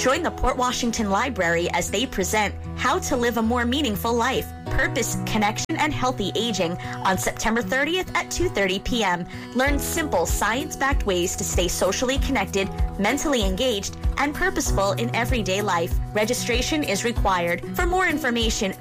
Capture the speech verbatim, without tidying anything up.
Join the Port Washington Library as they present How to Live a More Meaningful Life, Purpose, Connection, and Healthy Aging on September thirtieth at two thirty p.m. Learn simple, science-backed ways to stay socially connected, mentally engaged, and purposeful in everyday life. Registration is required. For more information,